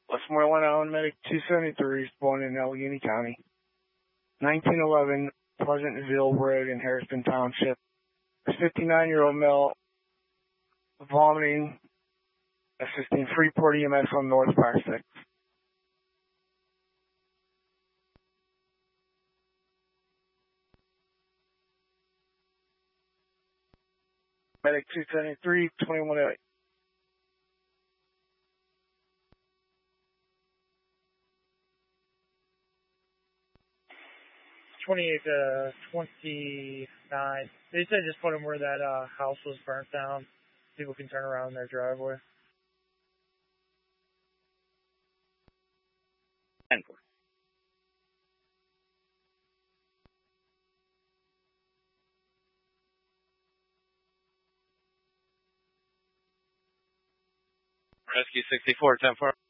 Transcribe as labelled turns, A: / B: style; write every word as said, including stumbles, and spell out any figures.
A: Westmoreland Island Medic two seventy-three is born in Allegheny County. nineteen eleven, Pleasantville Road in Harrison Township. fifty-nine-year-old male vomiting, assisting Freeport E M S on North Fire six. Medic two seventy-three, twenty-one oh eight.
B: twenty-eight to twenty-nine. They said just put them where that uh, house was burnt down. People can turn around in their driveway.
C: ten four. Rescue sixty-four, ten four.